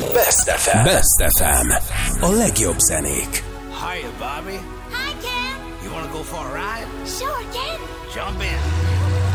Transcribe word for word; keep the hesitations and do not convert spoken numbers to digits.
Best ef em. Best ef em. A legjobb zenék. Hiya, Bobby. Hi, Ken. You wanna go for a ride? Sure, Ken. Jump in.